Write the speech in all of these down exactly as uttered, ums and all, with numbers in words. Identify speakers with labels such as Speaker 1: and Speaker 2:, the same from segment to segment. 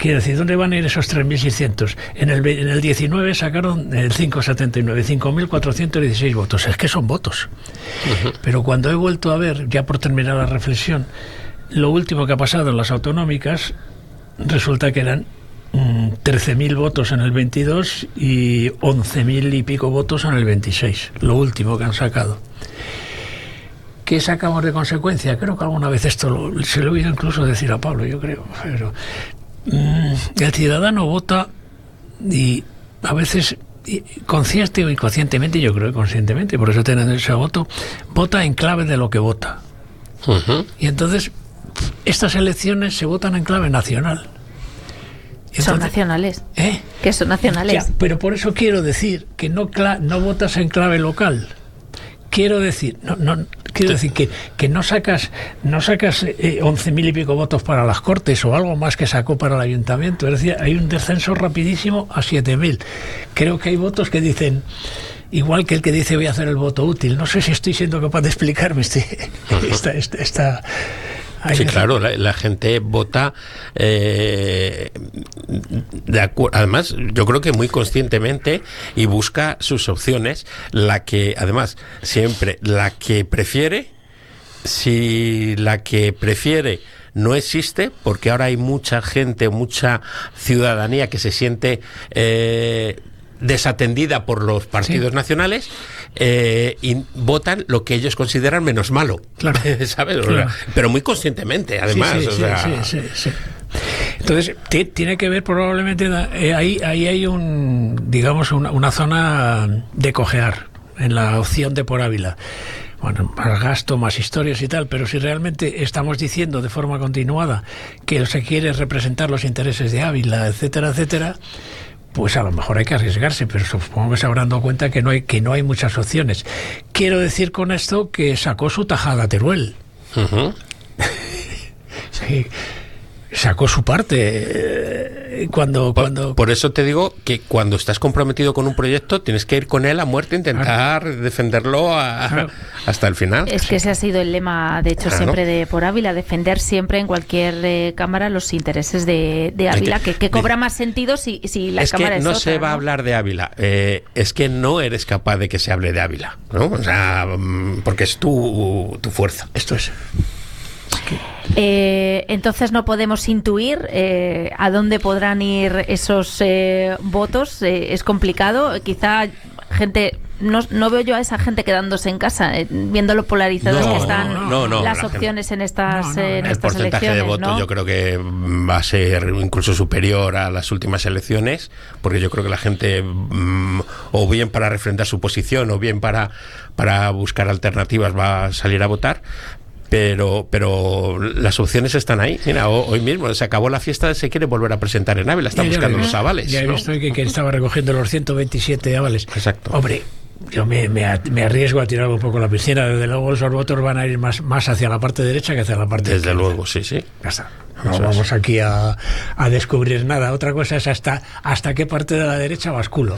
Speaker 1: quiero decir, ¿dónde van a ir esos tres mil seiscientos? En el, en el diecinueve sacaron el cinco coma setenta y nueve, cinco mil cuatrocientos dieciséis votos. Es que son votos. Uh-huh. Pero cuando he vuelto a ver, ya por terminar la reflexión, lo último que ha pasado en las autonómicas, resulta que eran mmm, trece mil votos en el veintidós y once mil y pico votos en el veintiséis. Lo último que han sacado. ¿Qué sacamos de consecuencia? Creo que alguna vez esto lo, se lo he oído incluso decir a Pablo, yo creo. Pero mmm, el ciudadano vota y a veces, y, consciente o inconscientemente, yo creo que conscientemente, por eso tienen ese voto, vota en clave de lo que vota. Uh-huh. Y entonces, estas elecciones se votan en clave nacional.
Speaker 2: Entonces, son nacionales.
Speaker 1: ¿Eh?
Speaker 2: Que son nacionales. Ya,
Speaker 1: pero por eso quiero decir que no, cla- no votas en clave local. Quiero decir, no, no, quiero decir que, que no sacas, no sacas eh, once mil y pico votos para las Cortes o algo más que sacó para el Ayuntamiento. Es decir, hay un descenso rapidísimo a siete mil. Creo que hay votos que dicen, igual que el que dice voy a hacer el voto útil. No sé si estoy siendo capaz de explicarme este, esta, esta, esta
Speaker 3: Sí, claro, la, la gente vota eh, de acuerdo. Además, yo creo que muy conscientemente y busca sus opciones, la que, además, siempre la que prefiere. Si la que prefiere no existe, porque ahora hay mucha gente, mucha ciudadanía que se siente eh, desatendida por los partidos sí. nacionales, eh, y votan lo que ellos consideran menos malo,
Speaker 1: claro.
Speaker 3: ¿sabes?
Speaker 1: Claro.
Speaker 3: Pero muy conscientemente, además.
Speaker 1: Sí, sí,
Speaker 3: o
Speaker 1: sí,
Speaker 3: sea...
Speaker 1: sí, sí, sí. Entonces, t- tiene que ver probablemente, eh, ahí, ahí hay un, digamos, una, una zona de cojear en la opción de por Ávila. Bueno, más gasto, más historias y tal, pero si realmente estamos diciendo de forma continuada que se quiere representar los intereses de Ávila, etcétera, etcétera, pues a lo mejor hay que arriesgarse, pero supongo que se habrán dado cuenta que no hay, que no hay muchas opciones. Quiero decir con esto que sacó su tajada Teruel. Uh-huh. Sí, sacó su parte eh, cuando,
Speaker 3: por,
Speaker 1: cuando...
Speaker 3: por eso te digo que cuando estás comprometido con un proyecto tienes que ir con él a muerte, intentar claro. defenderlo a, claro. hasta el final.
Speaker 2: Es que ese ha sido el lema, de hecho, claro. siempre de por Ávila, defender siempre en cualquier eh, cámara los intereses de, de Ávila, que, que cobra de, más sentido si, si la
Speaker 3: es
Speaker 2: cámara
Speaker 3: que
Speaker 2: es
Speaker 3: no
Speaker 2: otra,
Speaker 3: se va
Speaker 2: ¿no?
Speaker 3: a hablar de Ávila, eh, es que no eres capaz de que se hable de Ávila, ¿no? O sea, porque es tu, tu fuerza.
Speaker 1: Esto es...
Speaker 2: Eh, entonces no podemos intuir eh, a dónde podrán ir esos eh, votos. Eh, es complicado. Quizá gente... No, no veo yo a esa gente quedándose en casa, eh, viendo lo polarizadas
Speaker 3: no,
Speaker 2: que están
Speaker 3: no, no, no,
Speaker 2: las
Speaker 3: la
Speaker 2: opciones
Speaker 3: gente,
Speaker 2: en estas,
Speaker 1: no, no,
Speaker 2: eh, en
Speaker 3: el
Speaker 2: estas
Speaker 3: porcentaje
Speaker 2: elecciones.
Speaker 3: de votos
Speaker 2: ¿no?
Speaker 3: yo creo que va a ser incluso superior a las últimas elecciones, porque yo creo que la gente, mmm, o bien para refrendar su posición, o bien para, para buscar alternativas, va a salir a votar. Pero, pero las opciones están ahí. Mira, hoy mismo se acabó la fiesta, se quiere volver a presentar en Ávila, está ya, buscando ya, los avales.
Speaker 1: Ya he
Speaker 3: ¿no?
Speaker 1: visto que, que estaba recogiendo los ciento veintisiete avales.
Speaker 3: Exacto.
Speaker 1: Hombre, yo me, me, me arriesgo a tirar un poco la piscina. Desde luego esos votos van a ir más, más hacia la parte derecha que hacia la parte
Speaker 3: Desde
Speaker 1: izquierda.
Speaker 3: luego, sí, sí.
Speaker 1: Ya está. No Eso vamos es. aquí a, a descubrir nada. Otra cosa es hasta, hasta qué parte de la derecha basculo.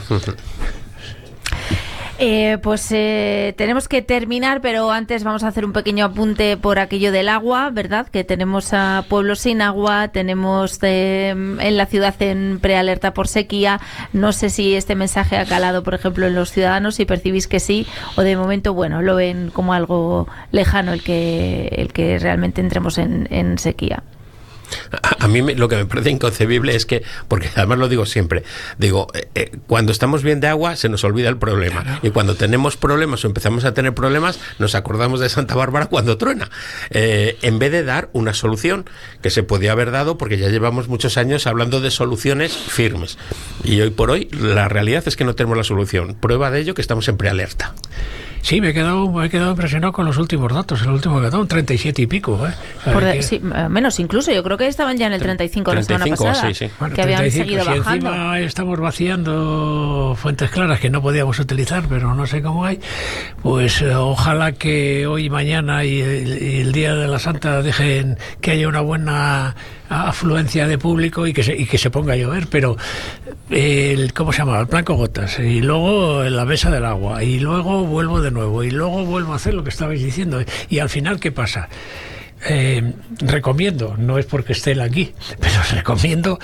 Speaker 2: Eh, pues eh, tenemos que terminar, pero antes vamos a hacer un pequeño apunte por aquello del agua, ¿verdad? Que tenemos a pueblos sin agua, tenemos eh, en la ciudad en prealerta por sequía. No sé si este mensaje ha calado, por ejemplo, en los ciudadanos, si percibís que sí, o de momento, bueno, lo ven como algo lejano el que, el que realmente entremos en, en sequía.
Speaker 3: A, a mí me, lo que me parece inconcebible es que, porque además lo digo siempre, digo, eh, eh, cuando estamos bien de agua se nos olvida el problema, claro. Y cuando tenemos problemas o empezamos a tener problemas nos acordamos de Santa Bárbara cuando truena, eh, en vez de dar una solución que se podía haber dado, porque ya llevamos muchos años hablando de soluciones firmes, y hoy por hoy la realidad es que no tenemos la solución. Prueba de ello que estamos en prealerta.
Speaker 1: Sí, me he quedado, me he quedado impresionado con los últimos datos. El último que ha dado, un treinta y siete y pico. ¿eh?
Speaker 2: Por de,
Speaker 1: que...
Speaker 2: sí, menos incluso. Yo creo que estaban ya en el treinta y cinco la semana pasada.
Speaker 3: Sí, sí.
Speaker 1: Bueno,
Speaker 2: que habían
Speaker 1: treinta y cinco,
Speaker 2: seguido
Speaker 1: si
Speaker 2: bajando.
Speaker 1: Encima estamos vaciando fuentes claras que no podíamos utilizar, pero no sé cómo hay. Pues eh, ojalá que hoy, mañana y el, y el día de la Santa dejen que haya una buena afluencia de público y que se, y que se ponga a llover, pero el, ¿cómo se llama? El plan Cogotas, y luego la mesa del agua, y luego vuelvo de nuevo, y luego vuelvo a hacer lo que estabais diciendo, y al final, ¿qué pasa? Eh, recomiendo, no es porque esté él aquí, pero os recomiendo